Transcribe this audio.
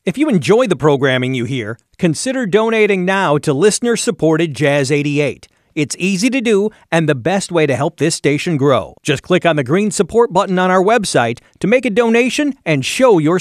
If you enjoy the programming you hear, consider donating now to listener-supported Jazz 88. It's easy to do and the best way to help this station grow. Just click on the green support button on our website to make a donation and show your